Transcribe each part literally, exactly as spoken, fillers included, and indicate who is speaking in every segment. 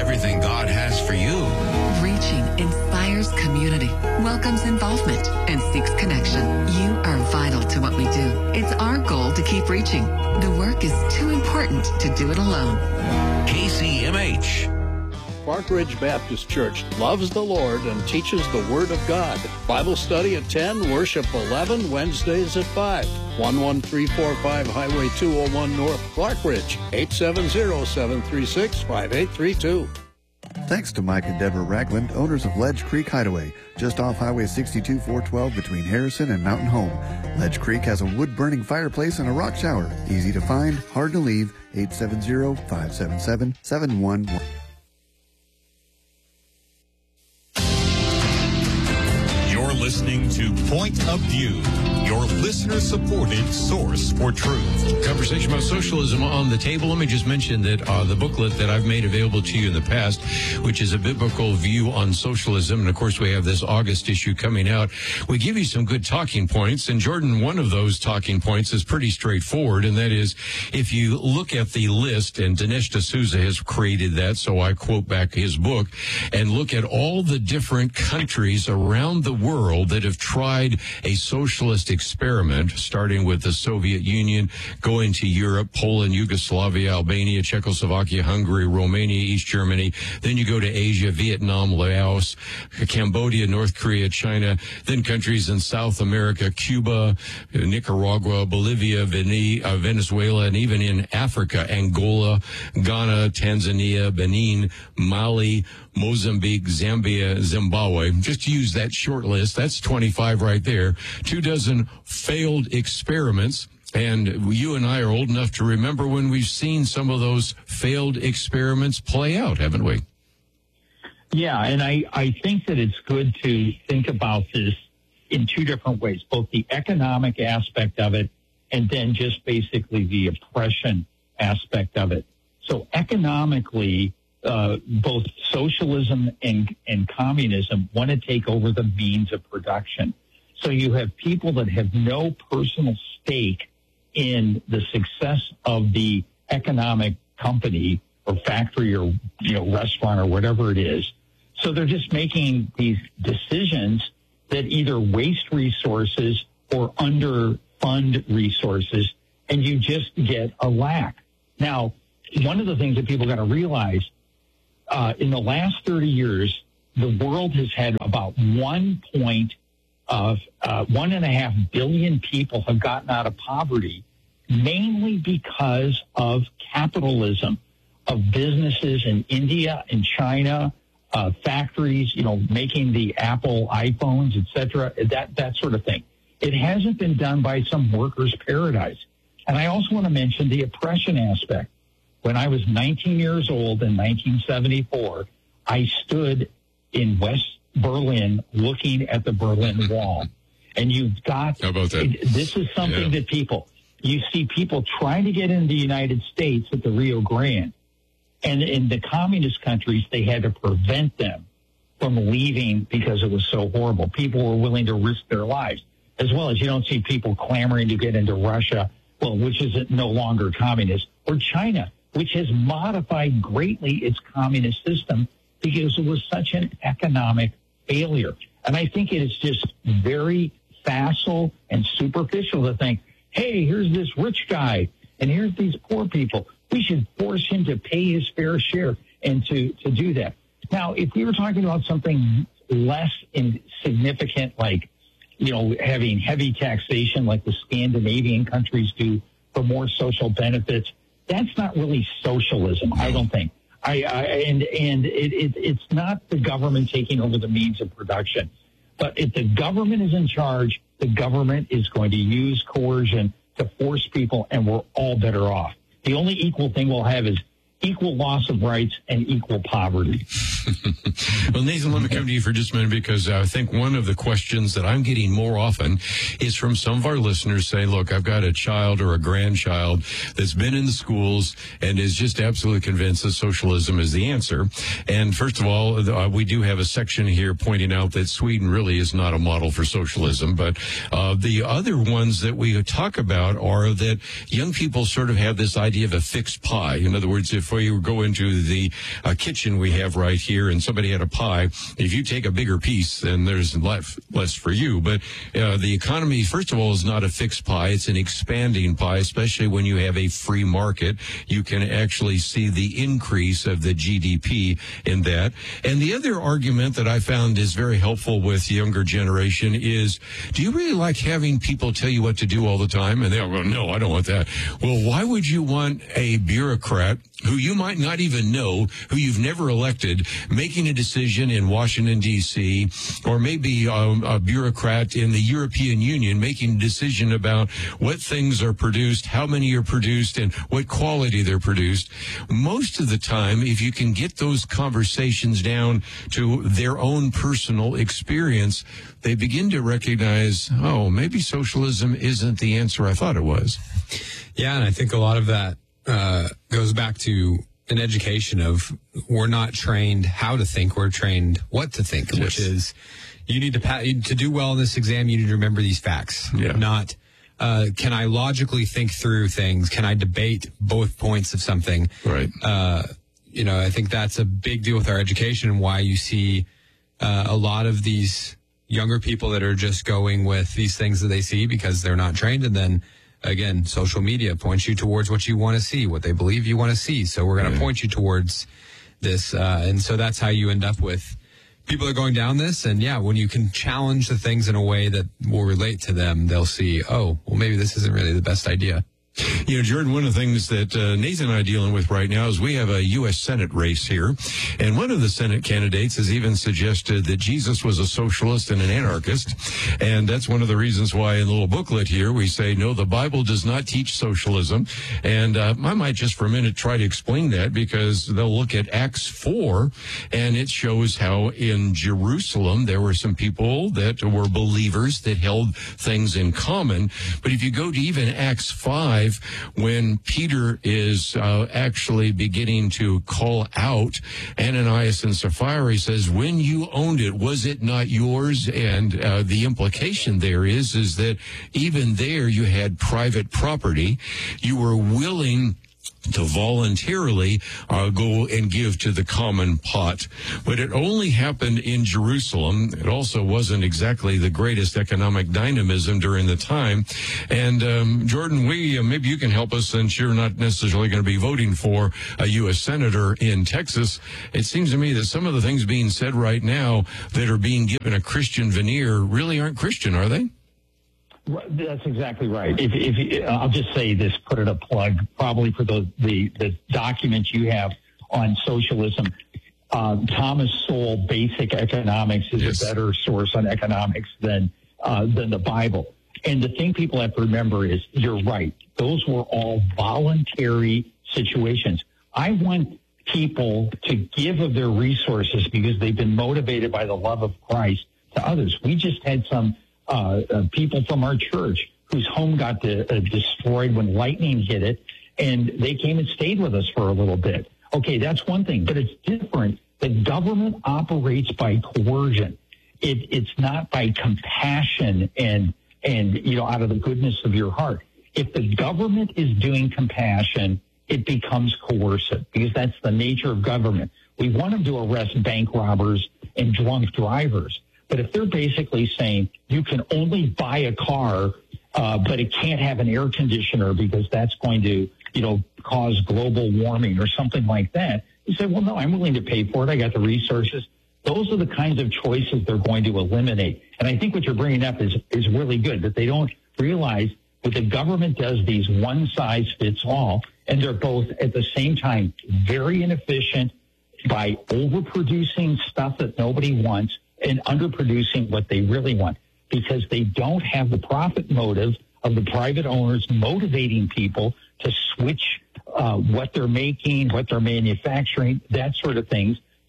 Speaker 1: everything God has for you.
Speaker 2: Reaching inspires community, welcomes involvement, and seeks connection. You are vital to what we do. It's our goal to keep reaching. The work is too important to do it alone.
Speaker 1: K C M H.
Speaker 3: Park Ridge Baptist Church loves the Lord and teaches the Word of God. Bible study at ten, worship eleven, Wednesdays at five. one one three four five Highway two oh one North, Clark Ridge, eight seven zero, seven three six, five eight three two.
Speaker 4: Thanks to Mike and Deborah Ragland, owners of Ledge Creek Hideaway, just off Highway sixty-two four twelve between Harrison and Mountain Home. Ledge Creek has a wood-burning fireplace and a rock shower. Easy to find, hard to leave, eight seven zero, five seven seven, seven one one.
Speaker 5: Listening to Point of View, your listener-supported source for truth.
Speaker 6: Conversation about socialism on the table. Let me just mention that uh, the booklet that I've made available to you in the past, which is a biblical view on socialism, and of course we have this August issue coming out, we give you some good talking points, and Jordan, one of those talking points is pretty straightforward, and that is, if you look at the list, and Dinesh D'Souza has created that, so I quote back his book, and look at all the different countries around the world that have tried a socialist experiment, starting with the Soviet Union, going to Europe, Poland, Yugoslavia, Albania, Czechoslovakia, Hungary, Romania, East Germany. Then you go to Asia, Vietnam, Laos, Cambodia, North Korea, China. Then countries in South America, Cuba, Nicaragua, Bolivia, Venezuela, and even in Africa, Angola, Ghana, Tanzania, Benin, Mali, Mozambique, Zambia, Zimbabwe. Just use that short list. That's twenty-five right there. Two dozen failed experiments. And you and I are old enough to remember when we've seen some of those failed experiments play out, haven't we?
Speaker 7: Yeah, and I, I think that it's good to think about this in two different ways, both the economic aspect of it and then just basically the oppression aspect of it. So economically, Uh, both socialism and, and communism want to take over the means of production. So you have people that have no personal stake in the success of the economic company or factory or, you know, restaurant or whatever it is. So they're just making these decisions that either waste resources or underfund resources, and you just get a lack. Now, one of the things that people got to realize, Uh, in the last thirty years, the world has had about one point of uh, one and a half billion people have gotten out of poverty, mainly because of capitalism, of businesses in India and China, uh, factories, you know, making the Apple iPhones, et cetera, that, that sort of thing. It hasn't been done by some workers' paradise. And I also want to mention the oppression aspect. When I was nineteen years old in nineteen seventy-four, I stood in West Berlin looking at the Berlin Wall. And you've got,
Speaker 6: How about that?
Speaker 7: This is something yeah. that people, you see people trying to get into the United States at the Rio Grande. And in the communist countries, they had to prevent them from leaving because it was so horrible. People were willing to risk their lives. As well as you don't see people clamoring to get into Russia, well, which is no longer communist, or China, which has modified greatly its communist system because it was such an economic failure. And I think it is just very facile and superficial to think, hey, here's this rich guy, and here's these poor people. We should force him to pay his fair share and to, to do that. Now, if we were talking about something less insignificant, like, you know, having heavy taxation like the Scandinavian countries do for more social benefits, that's not really socialism, I don't think. I, I and and it, it, it's not the government taking over the means of production. But if the government is in charge, the government is going to use coercion to force people, and we're all better off. The only equal thing we'll have is equal loss of rights and equal poverty.
Speaker 6: Well, Nathan, let me come to you for just a minute, because I think one of the questions that I'm getting more often is from some of our listeners saying, look, I've got a child or a grandchild that's been in the schools and is just absolutely convinced that socialism is the answer. And first of all, uh, we do have a section here pointing out that Sweden really is not a model for socialism. But uh, the other ones that we talk about are that young people sort of have this idea of a fixed pie. In other words, if we go into the uh, kitchen we have right here and somebody had a pie, if you take a bigger piece, then there's less, less for you. But uh, the economy, first of all, is not a fixed pie. It's an expanding pie, especially when you have a free market. You can actually see the increase of the G D P in that. And the other argument that I found is very helpful with the younger generation is, do you really like having people tell you what to do all the time? And they'll go, no, I don't want that. Well, why would you want a bureaucrat who you might not even know, who you've never elected, making a decision in Washington, D C, or maybe um, a bureaucrat in the European Union making a decision about what things are produced, how many are produced, and what quality they're produced? Most of the time, if you can get those conversations down to their own personal experience, they begin to recognize, oh, maybe socialism isn't the answer I thought it was.
Speaker 8: Yeah, and I think a lot of that uh, goes back to an education of, we're not trained how to think, we're trained what to think, yes. Which is, you need to pa- to do well in this exam, you need to remember these facts. Yeah. Not, uh, can I logically think through things? Can I debate both points of something?
Speaker 6: Right.
Speaker 8: Uh, you know, I think that's a big deal with our education, and why you see uh, a lot of these younger people that are just going with these things that they see because they're not trained. And then again, social media points you towards what you want to see, what they believe you want to see. So we're going to yeah. point you towards this. Uh, and so that's how you end up with people are going down this. And yeah, when you can challenge the things in a way that will relate to them, they'll see, oh, well, maybe this isn't really the best idea.
Speaker 6: You know, Jordan, one of the things that uh, Nathan and I are dealing with right now is we have a U S Senate race here. And one of the Senate candidates has even suggested that Jesus was a socialist and an anarchist. And that's one of the reasons why in the little booklet here we say, no, the Bible does not teach socialism. And uh, I might just for a minute try to explain that, because they'll look at Acts four, and it shows how in Jerusalem there were some people that were believers that held things in common. But if you go to even Acts five, when Peter is uh, actually beginning to call out Ananias and Sapphira, he says, when you owned it, was it not yours? And uh, the implication there is, is that even there you had private property. You were willing to voluntarily uh, go and give to the common pot. But it only happened in Jerusalem. It also wasn't exactly the greatest economic dynamism during the time. And um, Jordan, we uh, maybe you can help us, since you're not necessarily going to be voting for a U S senator in Texas. It seems to me that some of the things being said right now that are being given a Christian veneer really aren't Christian, are they?
Speaker 7: That's exactly right. If, if I'll just say this, put it a plug, probably for the the, the documents you have on socialism. Uh, Thomas Sowell, Basic Economics, is yes. a better source on economics than uh, than the Bible. And the thing people have to remember is, you're right. Those were all voluntary situations. I want people to give of their resources because they've been motivated by the love of Christ to others. We just had some Uh, uh, people from our church whose home got to, uh, destroyed when lightning hit it, and they came and stayed with us for a little bit. Okay, that's one thing, but it's different. The government operates by coercion. It, it's not by compassion and, and, you know, out of the goodness of your heart. If the government is doing compassion, it becomes coercive, because that's the nature of government. We want them to arrest bank robbers and drunk drivers. But if they're basically saying you can only buy a car, uh, but it can't have an air conditioner because that's going to, you know, cause global warming or something like that, you say, well, no, I'm willing to pay for it. I got the resources. Those are the kinds of choices they're going to eliminate. And I think what you're bringing up is, is really good, that they don't realize that the government does these one size fits all, and they're both at the same time very inefficient by overproducing stuff that nobody wants and underproducing what they really want, because they don't have the profit motive of the private owners motivating people to switch uh, what they're making, what they're manufacturing, that sort of things.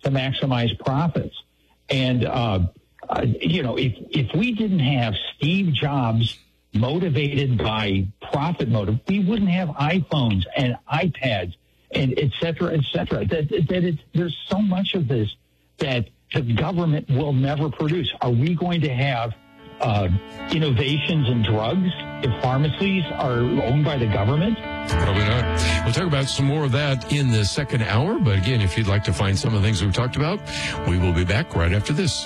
Speaker 7: to maximize profits. And, uh, uh, you know, if, if we didn't have Steve Jobs motivated by profit motive, we wouldn't have iPhones and iPads and et cetera, et cetera. That, that it, there's so much of this that the government will never produce. Are we going to have uh, innovations in drugs if pharmacies are owned by the government?
Speaker 6: Probably not. We'll talk about some more of that in the second hour. But again, if you'd like to find some of the things we've talked about, we will be back right after this.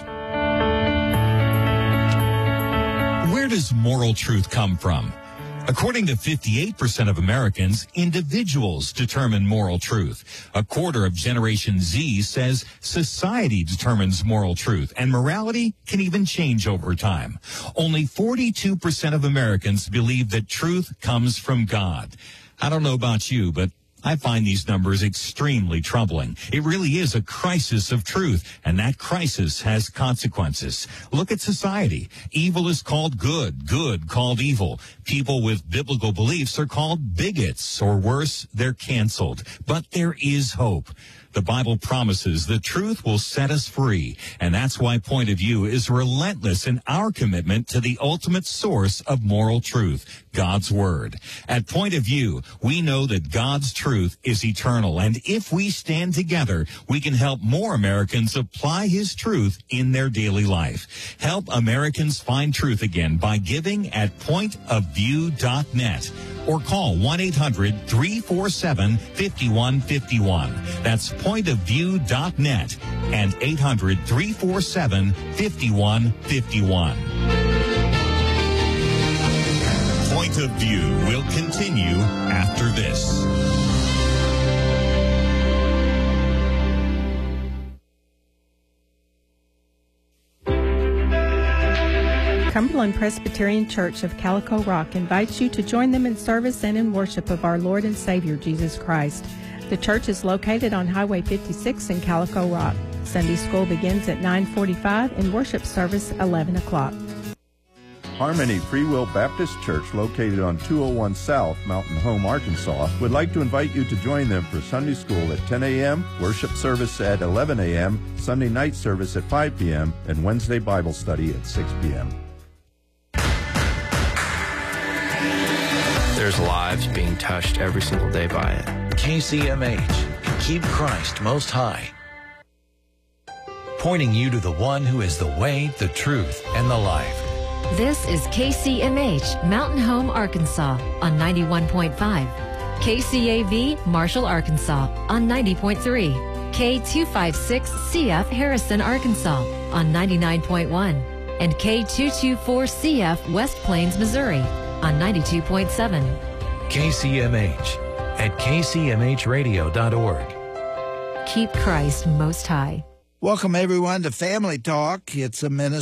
Speaker 5: Where does moral truth come from? According to fifty-eight percent of Americans, individuals determine moral truth. A quarter of Generation Z says society determines moral truth, and morality can even change over time. Only forty-two percent of Americans believe that truth comes from God. I don't know about you, but I find these numbers extremely troubling. It really is a crisis of truth, and that crisis has consequences. Look at society. Evil is called good, good called evil. People with biblical beliefs are called bigots, or worse, they're canceled. But there is hope. The Bible promises the truth will set us free, and that's why Point of View is relentless in our commitment to the ultimate source of moral truth, God's Word. At Point of View, we know that God's truth is eternal, and if we stand together, we can help more Americans apply His truth in their daily life. Help Americans find truth again by giving at point of view dot net. Or call one eight hundred three four seven five one five one. That's point of view dot net and eight hundred three four seven five one five one. Point of View will continue after this.
Speaker 9: Cumberland Presbyterian Church of Calico Rock invites you to join them in service and in worship of our Lord and Savior, Jesus Christ. The church is located on Highway fifty-six in Calico Rock. Sunday school begins at nine forty-five and worship service eleven o'clock.
Speaker 10: Harmony Free Will Baptist Church, located on two oh one South, Mountain Home, Arkansas, would like to invite you to join them for Sunday school at ten a.m., worship service at eleven a.m., Sunday night service at five p.m., and Wednesday Bible study at six p.m.
Speaker 11: There's lives being touched every single day by it.
Speaker 1: K C M H. Keep Christ most high. Pointing you to the one who is the way, the truth, and the life.
Speaker 12: This is K C M H, Mountain Home, Arkansas, on ninety-one point five. K C A V, Marshall, Arkansas, on ninety point three. K two fifty-six C F, Harrison, Arkansas, on ninety-nine point one. And K two twenty-four C F, West Plains, Missouri, on ninety-two point seven.
Speaker 1: K C M H at k c m h radio dot org.
Speaker 12: Keep Christ most high.
Speaker 13: Welcome, everyone, to Family Talk. It's a ministry